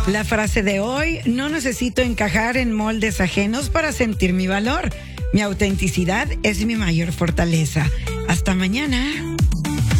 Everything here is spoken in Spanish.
La frase de hoy: no necesito encajar en moldes ajenos para sentir mi valor. Mi autenticidad es mi mayor fortaleza. Hasta mañana.